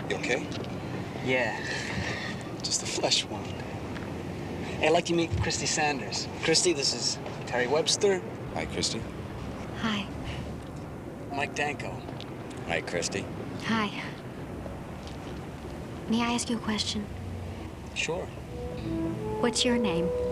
You okay? Yeah, just a flesh wound. Hey, I'd like to meet Christy Sanders. Christy, this is Terry Webster. Hi, Christy. Hi. Mike Danko. Hi, Christy. Hi. May I ask you a question? Sure. What's your name?